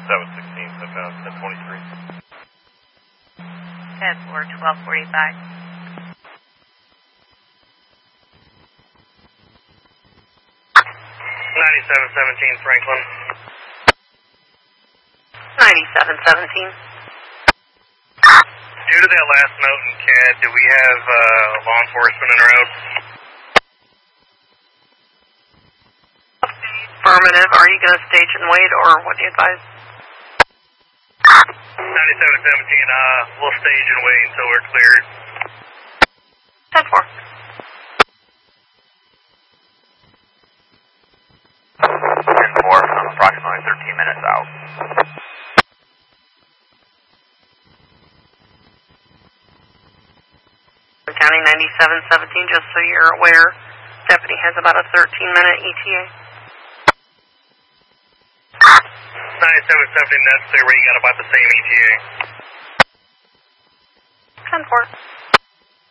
716, southbound 1023. 10-4, 1245. 9717 Franklin. 9717. Due to that last note in CAD, do we have law enforcement en route? Affirmative. Are you going to stage and wait, or what do you advise? 9717, we'll stage and wait until we're cleared. 10-4. 10-4, I'm approximately 13 minutes out. County 9717, just so you're aware, deputy has about a 13-minute ETA. 9717, that's clear where you got about the same ETA. 10-4.